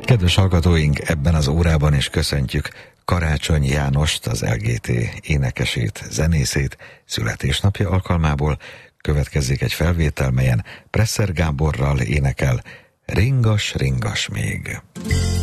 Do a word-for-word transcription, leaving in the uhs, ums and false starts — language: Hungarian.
Kedves hallgatóink, ebben az órában is köszöntjük Karácsony Jánost, az el gé té énekesét, zenészét születésnapja alkalmából. Következzék egy felvétel, melyen Presser Gáborral énekel Ringas, ringas még.